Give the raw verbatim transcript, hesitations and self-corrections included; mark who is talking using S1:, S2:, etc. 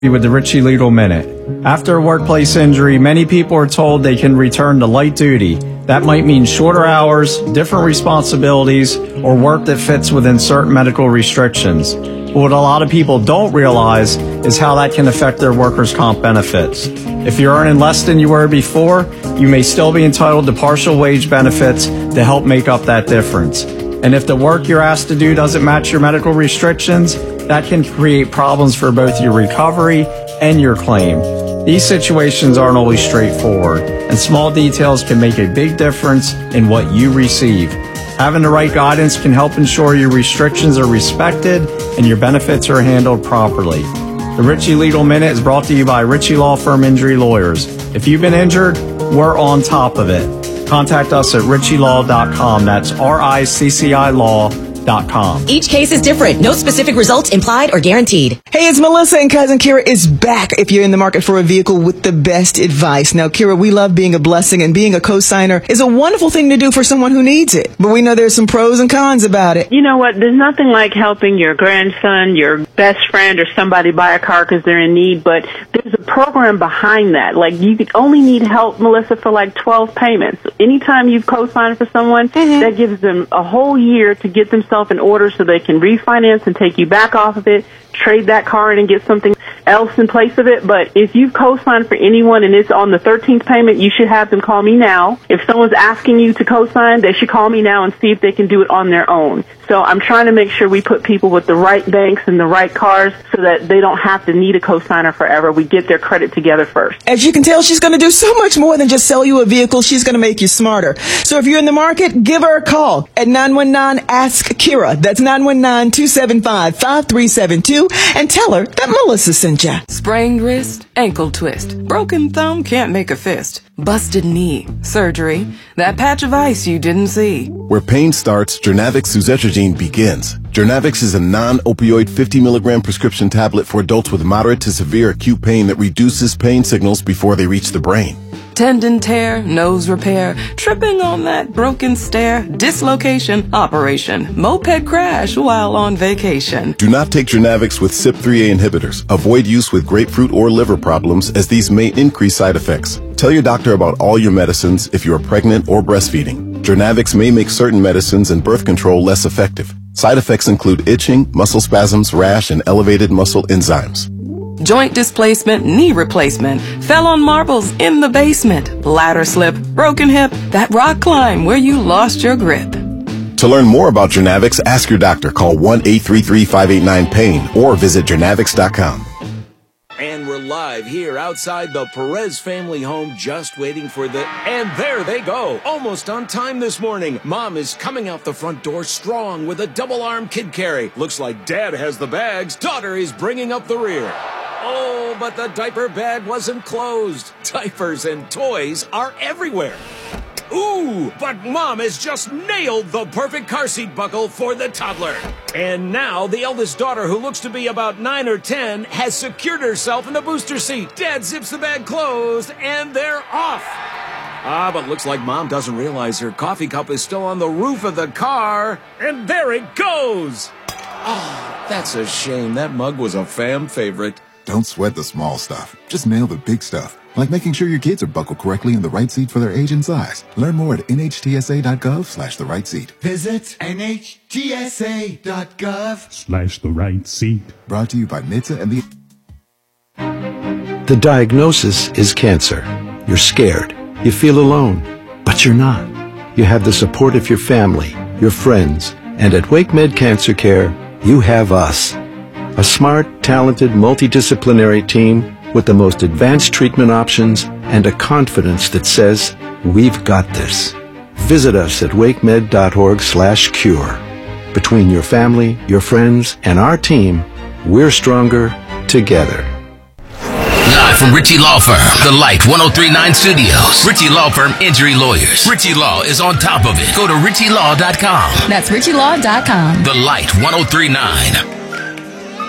S1: With the Richie Legal Minute. After a workplace injury, many people are told they can return to light duty. That might mean shorter hours, different responsibilities, or work that fits within certain medical restrictions. But what a lot of people don't realize is how that can affect their workers' comp benefits. If you're earning less than you were before, you may still be entitled to partial wage benefits to help make up that difference. And if the work you're asked to do doesn't match your medical restrictions, that can create problems for both your recovery and your claim. These situations aren't always straightforward, and small details can make a big difference in what you receive. Having the right guidance can help ensure your restrictions are respected and your benefits are handled properly. The Richie Legal Minute is brought to you by Richie Law Firm Injury Lawyers. If you've been injured, we're on top of it. Contact us at richie law dot com. That's R I C C I law dot com.
S2: Each case is different. No specific results implied or guaranteed.
S3: Hey, it's Melissa, and Cousin Kira is back if you're in the market for a vehicle with the best advice. Now, Kira, we love being a blessing, and being a co-signer is a wonderful thing to do for someone who needs it. But we know there's some pros and cons about it.
S4: You know what? There's nothing like helping your grandson, your best friend, or somebody buy a car because they're in need, but there's a program behind that. Like, you could only need help, Melissa, for like twelve payments. Anytime you've co-signed for someone, mm-hmm. that gives them a whole year to get themselves in order so they can refinance and take you back off of it, trade that car in and get something else in place of it. But if you've co-signed for anyone and it's on the thirteenth payment, you should have them call me now. If someone's asking you to co-sign, they should call me now and see if they can do it on their own. So I'm trying to make sure we put people with the right banks and the right cars so that they don't have to need a co-signer forever. We get their credit together first.
S3: As you can tell, she's going to do so much more than just sell you a vehicle. She's going to make you smarter. So if you're in the market, give her a call at nine one nine, ask Kira. That's nine one nine, two seven five, five three seven two. And tell her that Melissa sent you.
S5: Sprained wrist, ankle twist, broken thumb, can't make a fist, busted knee, surgery, that patch of ice you didn't see.
S6: Where pain starts, Jernavix suzetrigine begins. Jernavix is a non-opioid fifty milligram prescription tablet for adults with moderate to severe acute pain that reduces pain signals before they reach the brain.
S5: Tendon tear, nose repair, tripping on that broken stair, dislocation, operation, moped crash while on vacation.
S6: Do not take Jernavix with C Y P three A inhibitors. Avoid use with grapefruit or liver problems, as these may increase side effects. Tell your doctor about all your medicines if you are pregnant or breastfeeding. Jernavix may make certain medicines and birth control less effective. Side effects include itching, muscle spasms, rash, and elevated muscle enzymes.
S5: Joint displacement, knee replacement, fell on marbles in the basement, ladder slip, broken hip, that rock climb where you lost your grip.
S6: To learn more about Jernavix, ask your doctor. Call one eight three three, five eight nine, pain or visit jernavix dot com.
S7: And we're live here outside the Perez family home, just waiting for the... And there they go, almost on time this morning. Mom is coming out the front door strong with a double-arm kid carry. Looks like Dad has the bags. Daughter is bringing up the rear. Oh, but the diaper bag wasn't closed. Diapers and toys are everywhere. Ooh, but Mom has just nailed the perfect car seat buckle for the toddler. And now the eldest daughter, who looks to be about nine or ten, has secured herself in the booster seat. Dad zips the bag closed, and they're off. Ah, but looks like Mom doesn't realize her coffee cup is still on the roof of the car. And there it goes. Oh, that's a shame. That mug was a fam favorite.
S8: Don't sweat the small stuff. Just nail the big stuff. Like making sure your kids are buckled correctly in the right seat for their age and size. Learn more at nhtsa.gov slash the right seat.
S9: Visit nhtsa.gov
S10: slash the right seat.
S8: Brought to you by N H T S A and the...
S11: The diagnosis is cancer. You're scared. You feel alone. But you're not. You have the support of your family, your friends, and at WakeMed Cancer Care, you have us. A smart, talented, multidisciplinary team with the most advanced treatment options and a confidence that says, we've got this. Visit us at wakemed.org slash cure. Between your family, your friends, and our team, we're stronger together.
S12: Live from Richie Law Firm, the Light one oh three point nine Studios. Richie Law Firm Injury Lawyers. Richie Law is on top of it. Go to richie law dot com.
S13: That's richie law dot com.
S12: The Light one oh three point nine.